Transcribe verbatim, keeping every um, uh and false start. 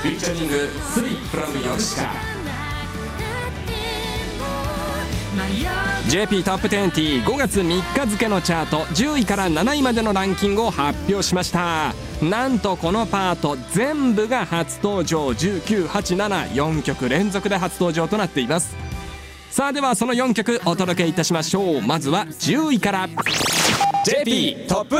フィーチャリングスリーフラムヨルシカ ジェーピー トップにじゅうごがつみっか付のチャートじゅういからなないまでのランキングを発表しました。なんとこのパート全部が初登場、じゅうきゅう、はち、なな、よんきょく連続で初登場となっています。さあではそのよんきょくお届けいたしましょう。まずはじゅういから ジェーピー トップ